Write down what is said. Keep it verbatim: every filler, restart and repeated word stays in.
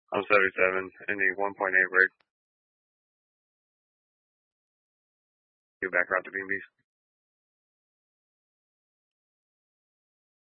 I'm seventy-seven, ending one point eight rig. Get back route to B and Bs.